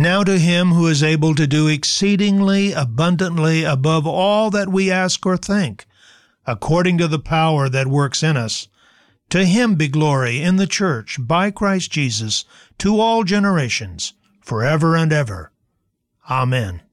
Now to him who is able to do exceedingly abundantly above all that we ask or think, according to the power that works in us, to him be glory in the church by Christ Jesus to all generations, forever and ever. Amen.